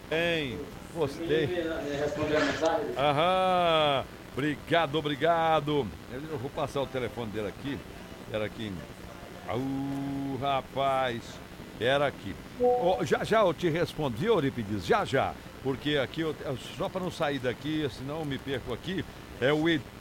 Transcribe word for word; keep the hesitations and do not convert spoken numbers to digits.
Bem, gostei. Respondeu a mensagem? Aham, obrigado, obrigado. Eu vou passar o telefone dele aqui. Era aqui. Uh, rapaz, era aqui. Oh, já já eu te respondi, Euripides, já já. Porque aqui, eu, só para não sair daqui, senão eu me perco aqui, é o Ed.